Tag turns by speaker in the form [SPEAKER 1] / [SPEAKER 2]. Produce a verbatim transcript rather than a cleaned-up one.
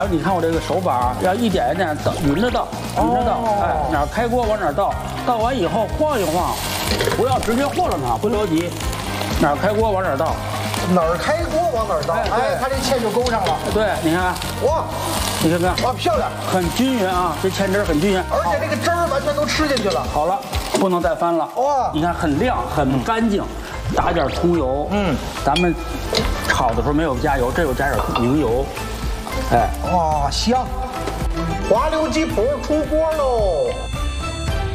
[SPEAKER 1] 你看我这个手把要一点一点倒，匀着倒，匀着倒，哎，哪儿开锅往哪儿倒，倒完以后晃一晃，不要直接和了它，不着急，哪儿开锅往哪儿倒，
[SPEAKER 2] 哪儿开锅往哪儿倒，哎，它这芡就勾上了。
[SPEAKER 1] 对，你看，
[SPEAKER 2] 哇，
[SPEAKER 1] 你看看，
[SPEAKER 2] 哇，漂亮，
[SPEAKER 1] 很均匀啊，这芡汁很均匀，
[SPEAKER 2] 而且这个汁儿完全都吃进去了。
[SPEAKER 1] 好了，不能再翻了。哇，你看很亮，很干净，打点葱油，嗯，咱们炒的时候没有加油，这又加点明油。 哎，
[SPEAKER 2] 哇，香！滑溜鸡脯出锅喽！